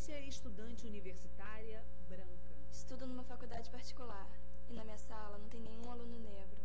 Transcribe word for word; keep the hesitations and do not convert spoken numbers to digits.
Patrícia é estudante universitária branca. Estudo numa faculdade particular. E na minha sala não tem nenhum aluno negro.